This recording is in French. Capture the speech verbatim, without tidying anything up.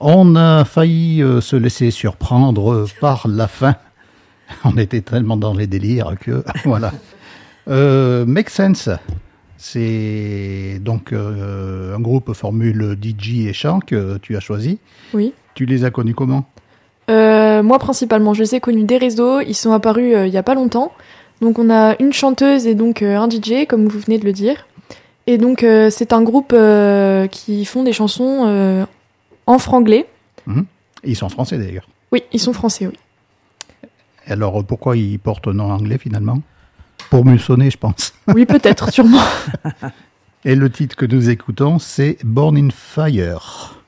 On a failli euh, se laisser surprendre par la fin. On était tellement dans les délires que voilà. Euh, Make Sense, c'est donc euh, un groupe formule D J et chant que tu as choisi. Oui. Tu les as connus comment ? euh, Moi principalement, je les ai connus des réseaux. Ils sont apparus euh, il y a pas longtemps. Donc on a une chanteuse et donc euh, un D J, comme vous venez de le dire. Et donc euh, c'est un groupe euh, qui font des chansons euh, en franglais. Mmh. Ils sont français d'ailleurs. Oui, ils sont français, oui. Alors pourquoi ils portent un nom anglais finalement ? Pour mieux sonner, je pense. Oui, peut-être, sûrement. Et le titre que nous écoutons, c'est Born in Fire.